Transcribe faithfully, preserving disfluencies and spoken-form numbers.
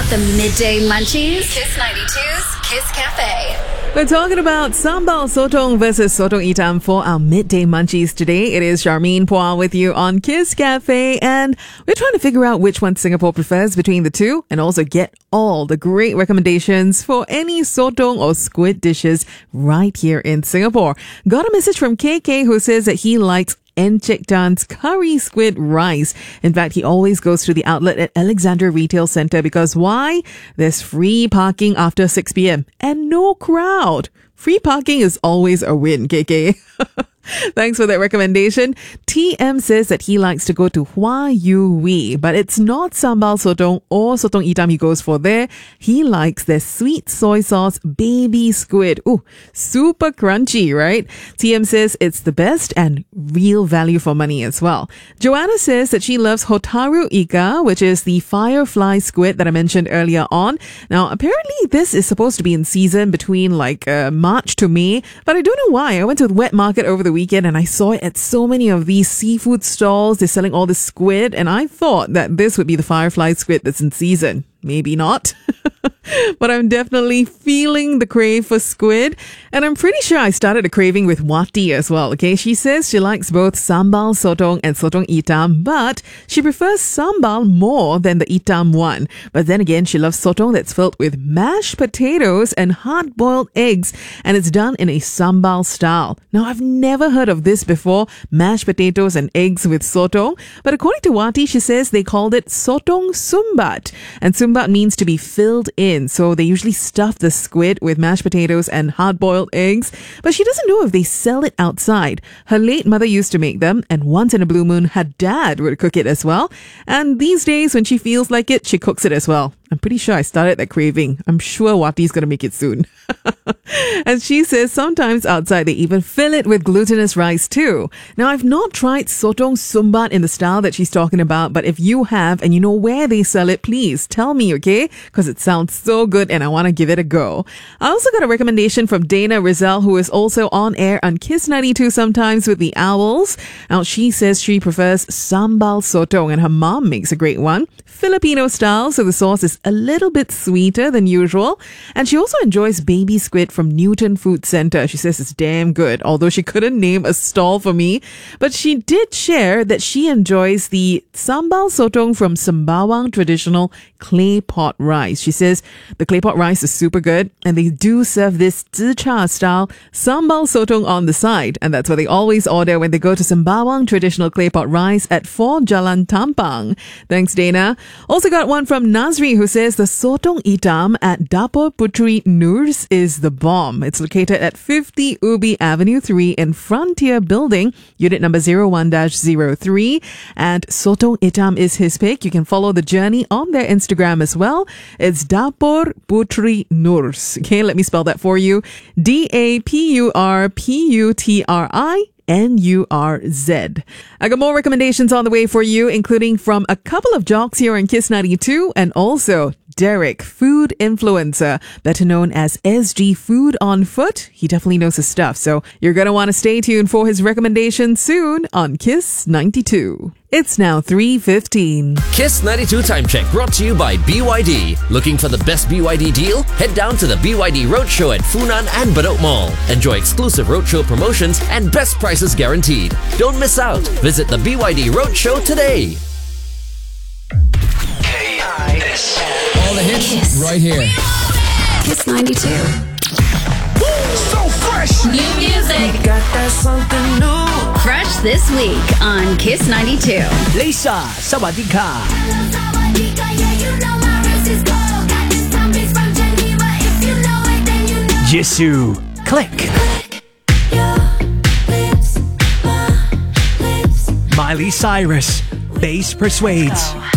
the midday munchies? Kiss ninety-two's Kiss Cafe. We're talking about sambal sotong versus sotong itam for our midday munchies today. It is Charmaine Pua with you on Kiss Cafe, and we're trying to figure out which one Singapore prefers between the two, and also get all the great recommendations for any sotong or squid dishes right here in Singapore. Got a message from K K who says that he likes Encik Tan's curry squid rice. In fact, he always goes to the outlet at Alexandra Retail Centre because why? There's free parking after six p.m. and no crowd. Free parking is always a win, K K. Thanks for that recommendation. T M says that he likes to go to Hua Yu Wee, but it's not sambal sotong or sotong itam he goes for there. He likes their sweet soy sauce baby squid. Ooh, super crunchy, right? T M says it's the best and real value for money as well. Joanna says that she loves Hotaru Ika, which is the firefly squid that I mentioned earlier on. Now, apparently this is supposed to be in season between like uh, March to May, but I don't know why. I went to the wet market over the weekend and I saw it at so many of these seafood stalls. They're selling all this squid, and I thought that this would be the firefly squid that's in season. Maybe not. But I'm definitely feeling the crave for squid. And I'm pretty sure I started a craving with Wati as well, okay? She says she likes both sambal sotong and sotong itam, but she prefers sambal more than the itam one. But then again, she loves sotong that's filled with mashed potatoes and hard-boiled eggs, and it's done in a sambal style. Now, I've never heard of this before, mashed potatoes and eggs with sotong. But according to Wati, she says they called it sotong sumbat. And sumbat means to be filled in. So they usually stuff the squid with mashed potatoes and hard-boiled eggs. But she doesn't know if they sell it outside. Her late mother used to make them, and once in a blue moon, her dad would cook it as well. And these days, when she feels like it, she cooks it as well. I'm pretty sure I started that craving. I'm sure Wati's going to make it soon. And she says sometimes outside they even fill it with glutinous rice too. Now, I've not tried sotong sumbat in the style that she's talking about, but if you have and you know where they sell it, please tell me, okay? Because it sounds so good and I want to give it a go. I also got a recommendation from Dana Rizal, who is also on air on Kiss ninety-two sometimes with the Owls. Now, she says she prefers sambal sotong and her mom makes a great one. Filipino style, so the sauce is a little bit sweeter than usual. And she also enjoys baby squid from Newton Food Centre. She says it's damn good, although she couldn't name a stall for me. But she did share that she enjoys the sambal sotong from Sembawang traditional clay pot rice. She says the clay pot rice is super good, and they do serve this zi cha style sambal sotong on the side. And that's what they always order when they go to Sembawang traditional clay pot rice at four Jalan Tampang. Thanks, Dana. Also got one from Nazri, who says the sotong itam at Dapur Putri Noors is the bomb. It's located at fifty Ubi Avenue three in Frontier Building, unit number zero one dash zero three. And sotong itam is his pick. You can follow the journey on their Instagram as well. It's Dapur Putri Noors. Okay, let me spell that for you. D A P U R P U T R I N U R Z. I got more recommendations on the way for you, including from a couple of jocks here on Kiss ninety-two, and also Derek, food influencer, better known as S G Food on Foot. He definitely knows his stuff, so you're going to want to stay tuned for his recommendations soon on Kiss ninety-two. It's now three fifteen. Kiss ninety-two Time Check brought to you by B Y D. Looking for the best B Y D deal? Head down to the B Y D Roadshow at Funan and Bedok Mall. Enjoy exclusive roadshow promotions and best prices guaranteed. Don't miss out. Visit the B Y D Roadshow today. K I S. All the hits Kiss. right here. Kiss ninety-two. So fresh. New music. Got that something new. Fresh this week on Kiss ninety-two. Lisa, Sawadika. Jisoo, Click. Miley Cyrus, Bass Persuades.